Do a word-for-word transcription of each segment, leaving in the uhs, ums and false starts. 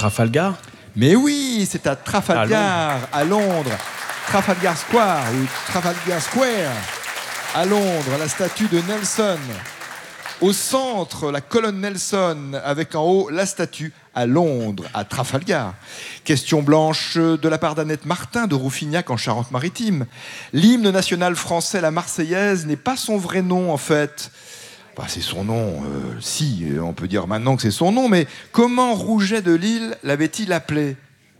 Trafalgar? Mais oui, c'est à Trafalgar, à Londres. à Londres. Trafalgar Square ou Trafalgar Square, à Londres, la statue de Nelson. Au centre, la colonne Nelson, avec en haut la statue à Londres, à Trafalgar. Question blanche de la part d'Annette Martin de Rouffignac en Charente-Maritime. L'hymne national français, la Marseillaise, n'est pas son vrai nom en fait. Bah, c'est son nom, euh, si, on peut dire maintenant que c'est son nom, mais comment Rouget de Lille l'avait-il appelé ?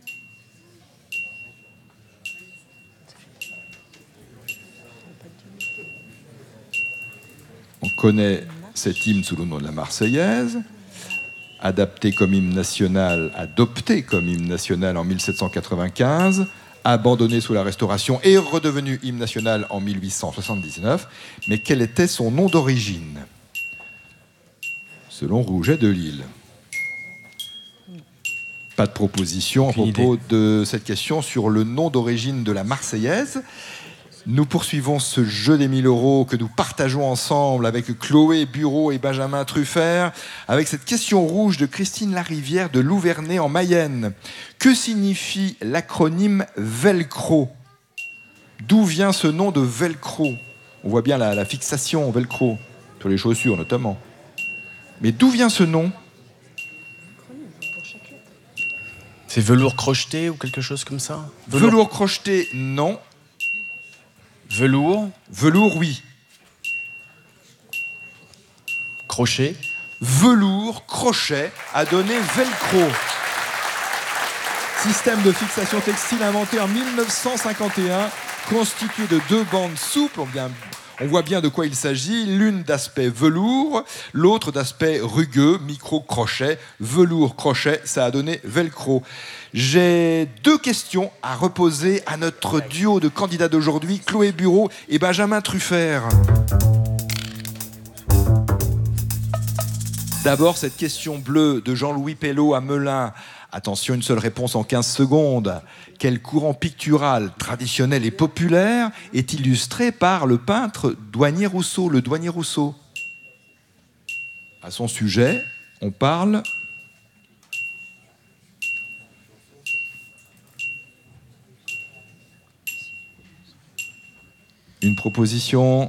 On connaît cet hymne sous le nom de la Marseillaise, adapté comme hymne national, adopté comme hymne national en mille sept cent quatre-vingt-quinze, abandonné sous la Restauration et redevenu hymne national en mille huit cent soixante-dix-neuf. Mais quel était son nom d'origine ? Selon Rouget de Lille. Pas de proposition à propos de cette question sur le nom d'origine de la Marseillaise. Nous poursuivons ce jeu des mille euros que nous partageons ensemble avec Chloé Bureau et Benjamin Truffert, avec cette question rouge de Christine Larivière de Louvernay en Mayenne. Que signifie l'acronyme Velcro ? D'où vient ce nom de Velcro ? On voit bien la, la fixation Velcro, sur les chaussures notamment. Mais d'où vient ce nom ? C'est velours crocheté ou quelque chose comme ça ? Velours, velours crocheté, non. Velours ? Velours, oui. Crochet ? Velours, crochet, a donné Velcro. Système de fixation textile inventé en mille neuf cent cinquante et un, constitué de deux bandes souples. On, vient, on voit bien de quoi il s'agit. L'une d'aspect velours, l'autre d'aspect rugueux, micro-crochet. Velours, crochet, ça a donné Velcro. J'ai deux questions à reposer à notre duo de candidats d'aujourd'hui, Chloé Bureau et Benjamin Truffert. D'abord, cette question bleue de Jean-Louis Pello à Melun. Attention, une seule réponse en quinze secondes. Quel courant pictural traditionnel et populaire est illustré par le peintre Douanier Rousseau, le Douanier Rousseau ? À son sujet, on parle... Une proposition.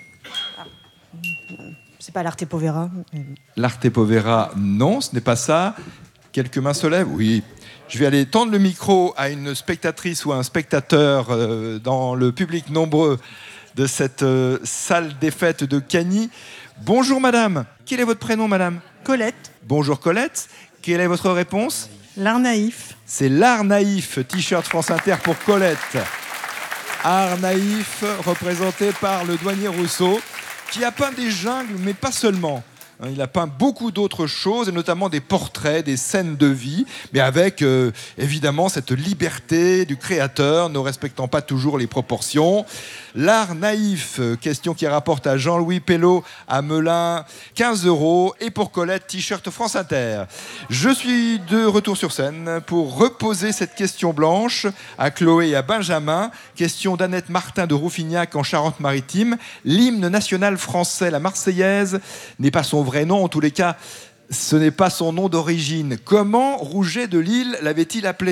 C'est pas l'Arte Povera. L'Arte Povera, non, ce n'est pas ça. Quelques mains se lèvent, oui. Je vais aller tendre le micro à une spectatrice ou à un spectateur euh, dans le public nombreux de cette euh, salle des fêtes de Cagny. Bonjour madame. Quel est votre prénom madame ? Colette. Bonjour Colette. Quelle est votre réponse ? L'art naïf. C'est l'art naïf. T-shirt France Inter pour Colette. Art naïf, représenté par le Douanier Rousseau, qui a peint des jungles, mais pas seulement. Il a peint beaucoup d'autres choses, et notamment des portraits, des scènes de vie, mais avec euh, évidemment cette liberté du créateur, ne respectant pas toujours les proportions. L'art naïf, question qui rapporte à Jean-Louis Pello à Melun, quinze euros, et pour Colette, t-shirt France Inter. Je suis de retour sur scène pour reposer cette question blanche à Chloé et à Benjamin. Question d'Annette Martin de Rouffignac en Charente-Maritime. L'hymne national français, la Marseillaise, n'est pas son vrai nom, en tous les cas, ce n'est pas son nom d'origine. Comment Rouget de Lille l'avait-il appelé ?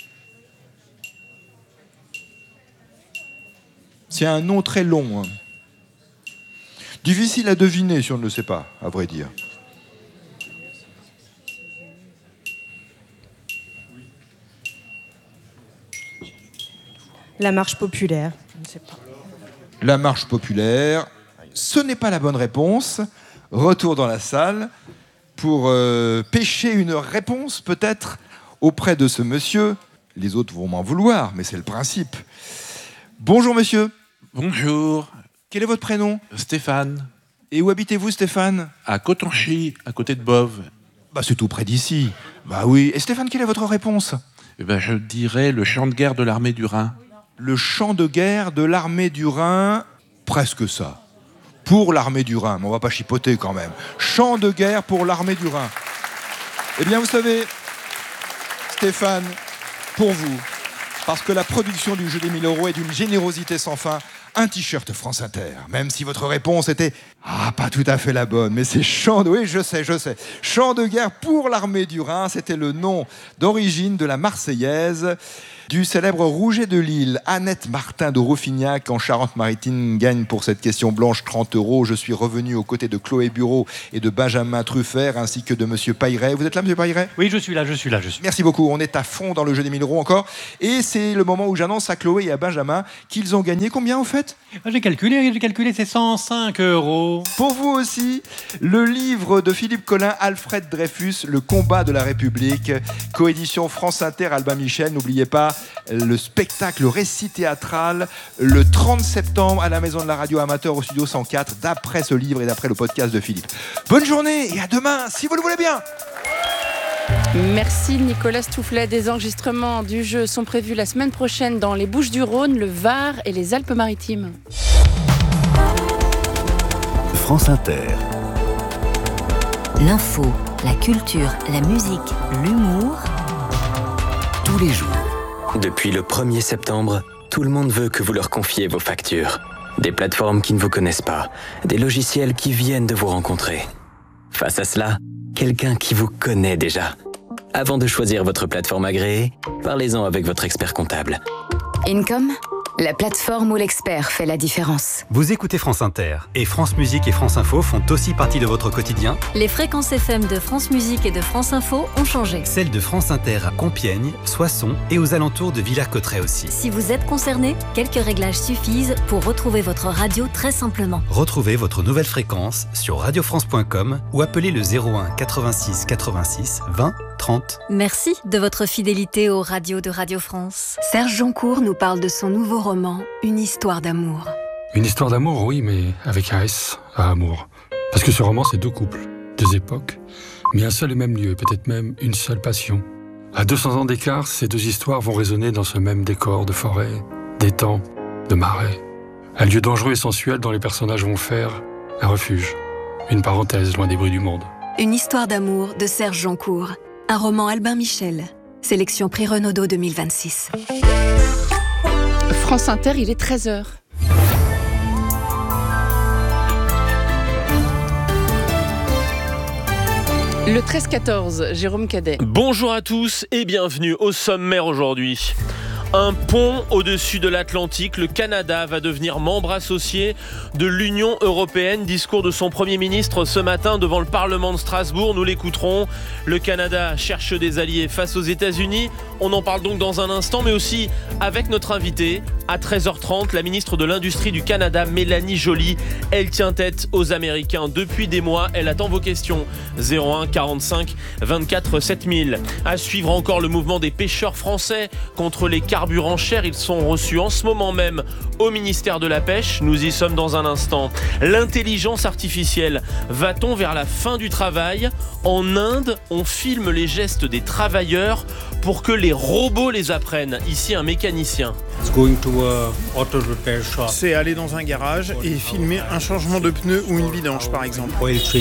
C'est un nom très long. Hein. Difficile à deviner si on ne le sait pas, à vrai dire. La marche populaire, je ne sais pas. La marche populaire, ce n'est pas la bonne réponse. Retour dans la salle pour euh, pêcher une réponse peut-être auprès de ce monsieur. Les autres vont m'en vouloir, mais c'est le principe. Bonjour monsieur. Bonjour. Quel est votre prénom ? Stéphane. Et où habitez-vous Stéphane ? À Cotonchy, à côté de Boves. Bah c'est tout près d'ici. Bah oui. Et Stéphane, quelle est votre réponse ? Eh ben, je dirais le champ de guerre de l'armée du Rhin. Le champ de guerre de l'armée du Rhin, presque ça. Pour l'armée du Rhin, mais on va pas chipoter quand même. Champ de guerre pour l'armée du Rhin. Eh bien, vous savez, Stéphane, pour vous, parce que la production du jeu des mille euros est d'une générosité sans fin, un t-shirt France Inter. Même si votre réponse était « Ah, pas tout à fait la bonne, mais c'est Chant de... » Oui, je sais, je sais. Chant de guerre pour l'armée du Rhin, c'était le nom d'origine de la Marseillaise du célèbre Rouget de Lille. Annette Martin de Rouffignac en Charente-Maritime gagne pour cette question blanche trente euros. Je suis revenu aux côtés de Chloé Bureau et de Benjamin Truffert ainsi que de Monsieur Pailleret. Vous êtes là, Monsieur Pailleret ? Oui, je suis là, je suis là, je suis. Merci beaucoup. On est à fond dans le jeu des mille euros encore. Et c'est le moment où j'annonce à Chloé et à Benjamin qu'ils ont gagné combien au fait ? J'ai calculé, j'ai calculé, c'est cent cinq euros. Pour vous aussi, le livre de Philippe Collin, Alfred Dreyfus, Le combat de la République, coédition France Inter, Albin Michel. N'oubliez pas le spectacle, le récit théâtral, le trente septembre à la Maison de la Radio Amateur au Studio cent quatre, d'après ce livre et d'après le podcast de Philippe. Bonne journée et à demain, si vous le voulez bien. Merci Nicolas Stoufflet. Des enregistrements du jeu sont prévus la semaine prochaine dans les Bouches-du-Rhône, le Var et les Alpes-Maritimes. France Inter. L'info, la culture, la musique, l'humour. Tous les jours. Depuis le premier septembre, tout le monde veut que vous leur confiez vos factures. Des plateformes qui ne vous connaissent pas, des logiciels qui viennent de vous rencontrer. Face à cela, quelqu'un qui vous connaît déjà. Avant de choisir votre plateforme agréée, parlez-en avec votre expert comptable. Income, la plateforme où l'expert fait la différence. Vous écoutez France Inter et France Musique et France Info font aussi partie de votre quotidien. Les fréquences F M de France Musique et de France Info ont changé. Celles de France Inter à Compiègne, Soissons et aux alentours de Villers-Cotterêts aussi. Si vous êtes concerné, quelques réglages suffisent pour retrouver votre radio très simplement. Retrouvez votre nouvelle fréquence sur radio france point com ou appelez le zéro un quatre-vingt-six quatre-vingt-six vingt trente. Merci de votre fidélité aux radios de Radio France. Serge Joncourt nous parle de son nouveau roman, Une histoire d'amour. Une histoire d'amour, oui, mais avec un S à amour. Parce que ce roman, c'est deux couples, deux époques, mais un seul et même lieu, peut-être même une seule passion. À deux cents ans d'écart, ces deux histoires vont résonner dans ce même décor de forêt, d'étang, de marais. Un lieu dangereux et sensuel dont les personnages vont faire un refuge, une parenthèse loin des bruits du monde. Une histoire d'amour de Serge Joncourt. Un roman Albin Michel. Sélection Prix Renaudot deux mille vingt-six. France Inter, il est treize heures. Le treize quatorze, Jérôme Cadet. Bonjour à tous et bienvenue au sommaire aujourd'hui. Un pont au-dessus de l'Atlantique, le Canada va devenir membre associé de l'Union européenne. Discours de son Premier ministre ce matin devant le Parlement de Strasbourg, nous l'écouterons. Le Canada cherche des alliés face aux États-Unis. On en parle donc dans un instant, mais aussi avec notre invitée. À treize heures trente, la ministre de l'Industrie du Canada, Mélanie Joly, elle tient tête aux Américains. Depuis des mois, elle attend vos questions. zéro un quarante-cinq vingt-quatre sept mille. À suivre encore le mouvement des pêcheurs français contre les carburants chers. Ils sont reçus en ce moment même au ministère de la Pêche. Nous y sommes dans un instant. L'intelligence artificielle. Va-t-on vers la fin du travail ? En Inde, on filme les gestes des travailleurs pour que les robots les apprennent. Ici, un mécanicien. C'est aller dans un garage et filmer un changement de pneu ou une vidange, par exemple.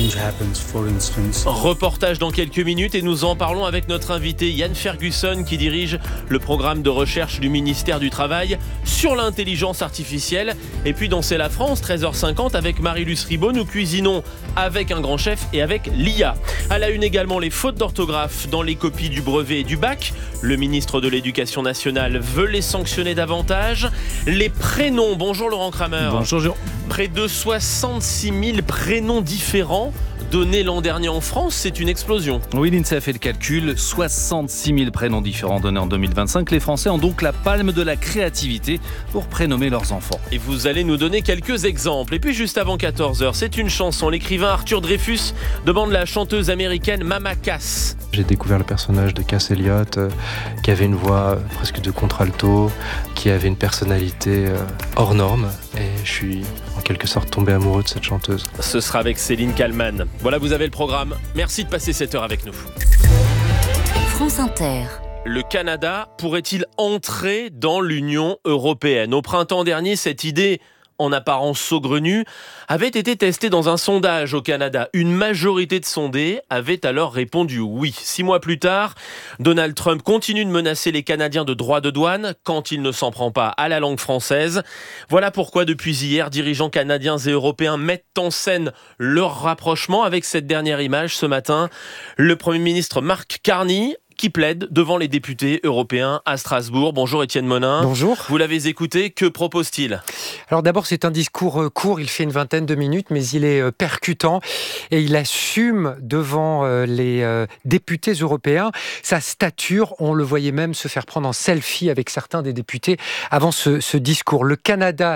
Reportage dans quelques minutes et nous en parlons avec notre invité Yann Ferguson qui dirige le programme de recherche du ministère du Travail sur l'intelligence artificielle. Et puis dans C'est la France, treize heures cinquante, avec Marie-Luce Ribaud, nous cuisinons avec un grand chef et avec l'I A. À la une également, les fautes d'orthographe dans les copies du brevet et du bac. Le ministre de l'Éducation nationale veut les sanctionner davantage. Les prénoms, bonjour Laurent Kramer. Bonjour Jérôme. Près de soixante-six mille prénoms différents donnés l'an dernier en France, c'est une explosion. Oui, l'INSEE a fait le calcul, soixante-six mille prénoms différents donnés en deux mille vingt-cinq. Les Français ont donc la palme de la créativité pour prénommer leurs enfants. Et vous allez nous donner quelques exemples. Et puis juste avant quatorze heures, c'est une chanson. L'écrivain Arthur Dreyfus demande la chanteuse américaine Mama Cass. J'ai découvert le personnage de Cass Elliot, euh, qui avait une voix euh, presque de contralto, qui avait une personnalité euh, hors norme. Et je suis en quelque sorte tombé amoureux de cette chanteuse. Ce sera avec Céline Kallmann. Voilà, vous avez le programme. Merci de passer cette heure avec nous. France Inter. Le Canada pourrait-il entrer dans l'Union européenne ? Au printemps dernier, cette idée en apparence saugrenu, avait été testé dans un sondage au Canada. Une majorité de sondés avait alors répondu oui. Six mois plus tard, Donald Trump continue de menacer les Canadiens de droits de douane quand il ne s'en prend pas à la langue française. Voilà pourquoi depuis hier, dirigeants canadiens et européens mettent en scène leur rapprochement avec cette dernière image ce matin. Le Premier ministre Mark Carney qui plaide devant les députés européens à Strasbourg. Bonjour Étienne Monin. Bonjour. Vous l'avez écouté, que propose-t-il ? Alors d'abord, c'est un discours court, il fait une vingtaine de minutes, mais il est percutant et il assume devant les députés européens sa stature. On le voyait même se faire prendre en selfie avec certains des députés avant ce, ce discours. Le Canada